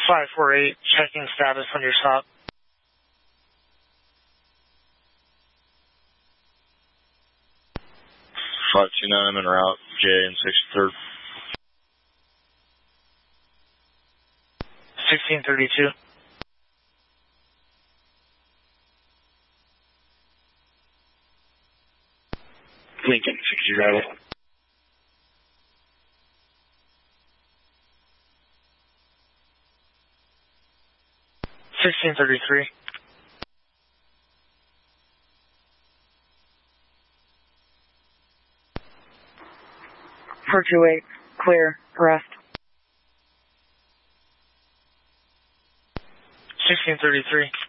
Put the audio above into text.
548, checking status on your stop. I'm en route, J and 63rd. 1632. Lincoln, 60 Riley. 1633. .428, clear, rest. 1633.